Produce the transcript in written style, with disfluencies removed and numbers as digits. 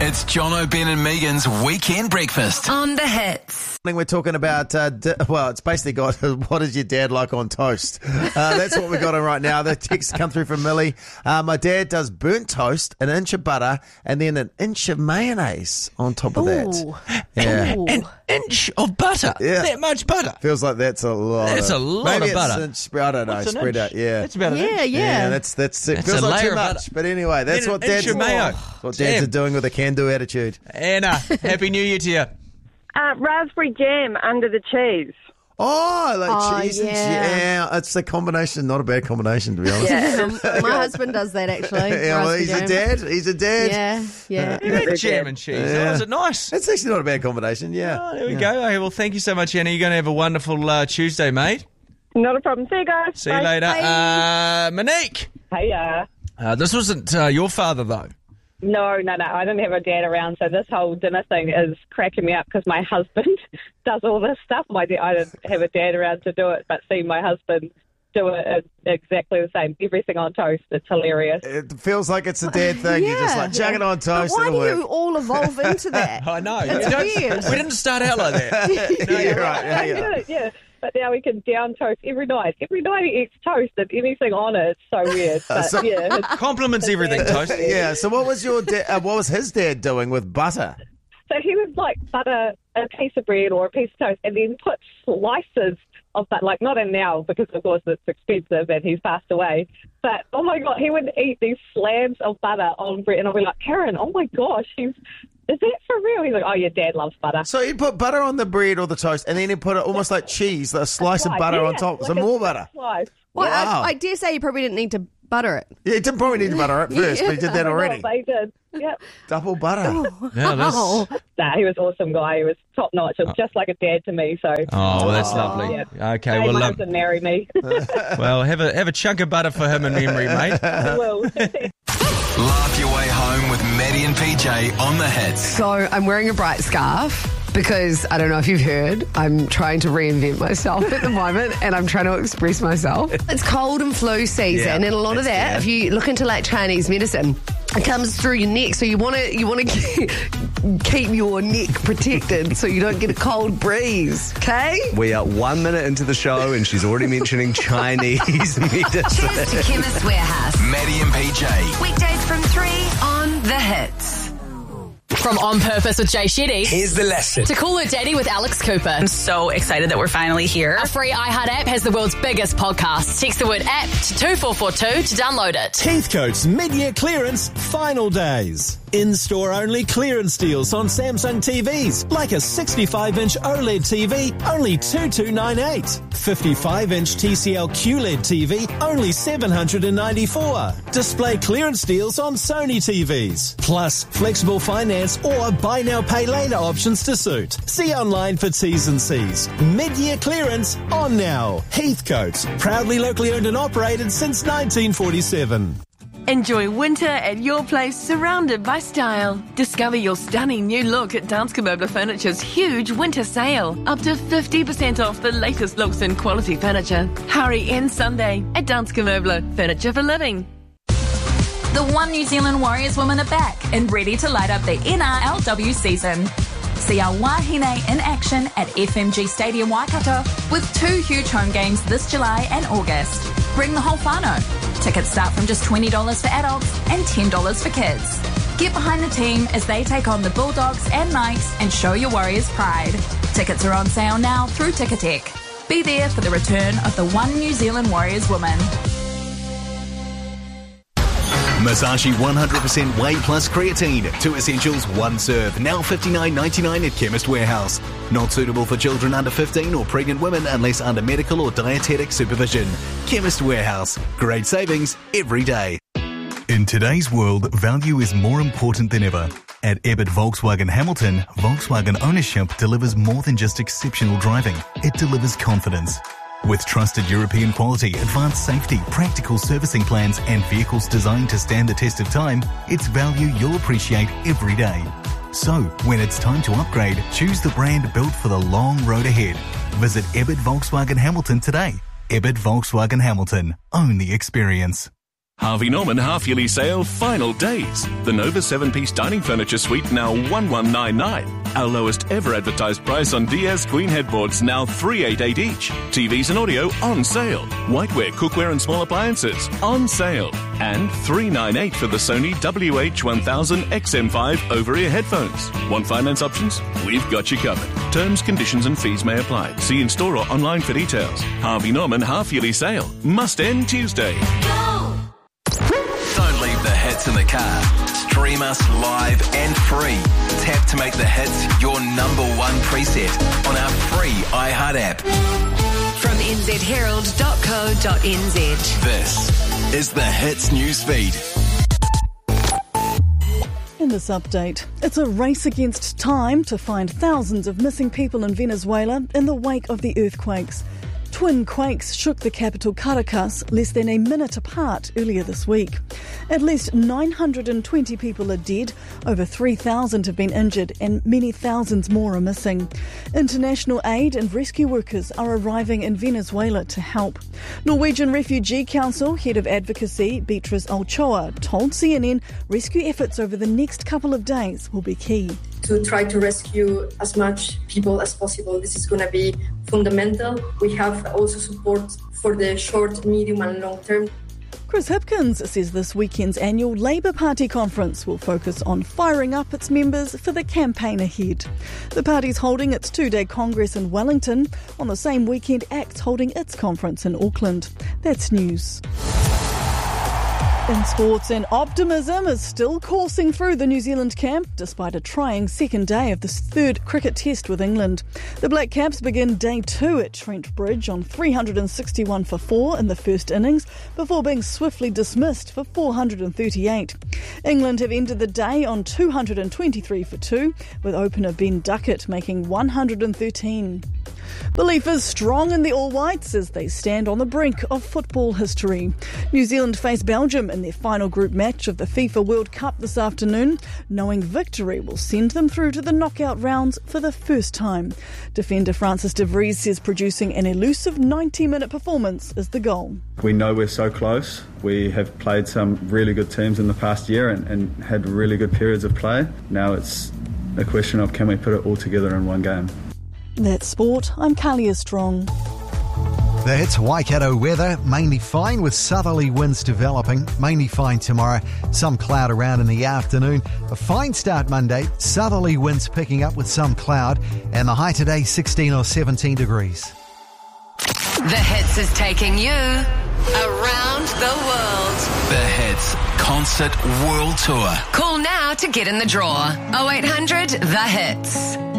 It's John O'Ben and Megan's Weekend Breakfast. On the Hits. We're talking about, it's basically got, what is your dad like on toast? That's what we got on right now. The text come through from Millie. My dad does burnt toast, an inch of butter, and then an inch of mayonnaise on top of that. Yeah. An inch of butter? Yeah. That much butter? Feels like that's a lot. That's a lot of butter. Maybe it's I don't know, What's an spread inch? out, yeah. That's about an inch. Yeah, that's it. Feels a like layer too of much. butter. But anyway, that's Then what an inch of mayo. what dads are doing with a can-do attitude. Anna, Happy New Year to you. Raspberry jam under the cheese. Oh, like cheese and yeah. it's a combination, not a bad combination, to be honest. Yeah, my husband does that actually. Yeah, well, he's a dad. He's a dad. Yeah. You had jam and cheese. Yeah. Oh, is it nice? It's actually not a bad combination, yeah. Oh, there we go. Okay, well, thank you so much, Anna. You're going to have a wonderful Tuesday, mate. Not a problem. See you guys. See you later. Monique. Hey, This wasn't your father, though. No, I didn't have a dad around, so this whole dinner thing is cracking me up because my husband does all this stuff. I didn't have a dad around to do it, but seeing my husband do it exactly the same. Everything on toast. It's hilarious. It feels like it's a dad thing. You're just like, chuck it on toast. But why it'll do work. you all evolve into that? I know. It's weird. We didn't start out like that. No, you're right. Yeah. But now we can down toast every night. Every night he eats toast and anything on it. It's so weird. But yeah, Compliments everything, toast. Yeah, so what was what was his dad doing with butter? so he would like butter a piece of bread or a piece of toast and then put slices of butter, like not in now because of course it's expensive and he's passed away. But oh my God, he would eat these slabs of butter on bread and I'll be like, Karen, oh my gosh, is that for real? He's like, oh, your dad loves butter. So he'd put butter on the bread or the toast, and then he'd put it almost like cheese, a slice of butter on top, like some more butter. Slice. Well, Wow. I dare say you probably didn't need to butter it. Yeah, he didn't probably need to butter it first, but he did that already. They did. Yep. Double butter. Yeah, Oh, Nah, he was an awesome guy. He was top notch. It was just like a dad to me. So. Oh, well, that's lovely. Yeah. Okay, Hey, my well, husband married me. well, have a chunk of butter for him in memory, mate. I will. Laugh your way home with Maddie and PJ on the Hits. So I'm wearing a bright scarf because, I don't know if you've heard, I'm trying to reinvent myself at the moment and I'm trying to express myself. It's cold and flu season, Yeah, and a lot of that's that, bad. if you look into like Chinese medicine, it comes through your neck, so you want to keep your neck protected so you don't get a cold breeze, okay? We are 1 minute into the show and she's already mentioning Chinese medicine. Cheers to Chemist Warehouse. Maddie and PJ. Weekdays from 3 on The Hits. From On Purpose with Jay Shetty Here's the lesson. to Call Her Daddy with Alex Cooper. I'm so excited that we're finally here. Our free iHeart app has the world's biggest podcast. Text the word app to 2442 to download it. Heathcote's mid-year clearance final days. In-store only clearance deals on Samsung TVs, like a 65-inch OLED TV, only $2,298. 55-inch TCL QLED TV, only $794. Display clearance deals on Sony TVs, plus flexible finance or buy now pay later options to suit. See online for T's and C's. Mid-year clearance on now. Heathcote, proudly locally owned and operated since 1947. Enjoy winter at your place, surrounded by style. Discover your stunning new look at Danske Möbler Furniture's huge winter sale. Up to 50% off the latest looks and quality furniture. Hurry in Sunday at Danske Möbler Furniture for Living. The One New Zealand Warriors women are back and ready to light up the NRLW season. See our Wahine in action at FMG Stadium Waikato with 2 huge home games this July and August. Bring the whole whānau. Tickets start from just $20 for adults and $10 for kids. Get behind the team as they take on the Bulldogs and Knights and show your Warriors pride. Tickets are on sale now through Ticketek. Be there for the return of the One New Zealand Warriors women. Masashi 100% Whey Plus Creatine. 2 essentials, 1 serve. Now $59.99 at Chemist Warehouse. Not suitable for children under 15 or pregnant women unless under medical or dietetic supervision. Chemist Warehouse. Great savings every day. In today's world, value is more important than ever. At Ebbett Volkswagen Hamilton, Volkswagen ownership delivers more than just exceptional driving. It delivers confidence. With trusted European quality, advanced safety, practical servicing plans and vehicles designed to stand the test of time, it's value you'll appreciate every day. So, when it's time to upgrade, choose the brand built for the long road ahead. Visit Ebbett Volkswagen Hamilton today. Ebbett Volkswagen Hamilton. Own the experience. Harvey Norman half-yearly sale final days. The Nova 7-piece dining furniture suite now $1,199. Our lowest ever advertised price on Diaz Queen headboards now $388 each. TVs and audio on sale. Whiteware, cookware and small appliances on sale. And $398 for the Sony WH-1000 XM5 over-ear headphones. Want finance options? We've got you covered. Terms, conditions and fees may apply. See in-store or online for details. Harvey Norman half-yearly sale. Must end Tuesday. Don't leave the hits in the car. Stream us live and free. Tap to make the hits your number one preset on our free iHeart app. From nzherald.co.nz. This is the Hits newsfeed. In this update, it's a race against time to find thousands of missing people in Venezuela in the wake of the earthquakes. Twin quakes shook the capital Caracas less than a minute apart earlier this week. At least 920 people are dead, over 3,000 have been injured and many thousands more are missing. International aid and rescue workers are arriving in Venezuela to help. Norwegian Refugee Council head of advocacy Beatrice Ochoa told CNN rescue efforts over the next couple of days will be key. To try to rescue as much people as possible. This is going to be fundamental. We have also support for the short, medium and long term. Chris Hipkins says this weekend's annual Labour Party conference will focus on firing up its members for the campaign ahead. The party's holding its two-day congress in Wellington. On the same weekend, ACT's holding its conference in Auckland. That's news. In sports, and optimism is still coursing through the New Zealand camp despite a trying second day of the third cricket test with England. The Black Caps begin day 2 at Trent Bridge on 361 for 4 in the first innings before being swiftly dismissed for 438. England have ended the day on 223 for 2 with opener Ben Duckett making 113. Belief is strong in the All Whites as they stand on the brink of football history. New Zealand face Belgium in their final group match of the FIFA World Cup this afternoon, knowing victory will send them through to the knockout rounds for the first time. Defender Francis de Vries says producing an elusive 90-minute performance is the goal. We know we're so close. We have played some really good teams in the past year and had really good periods of play. Now it's a question of can we put it all together in one game. That's sport. I'm Kalia Strong. The Hits Waikato weather, mainly fine with southerly winds developing. Mainly fine tomorrow, some cloud around in the afternoon. A fine start Monday, southerly winds picking up with some cloud. And the high today, 16 or 17 degrees. The Hits is taking you around the world. The Hits Concert World Tour. Call now to get in the draw. 0800 The Hits.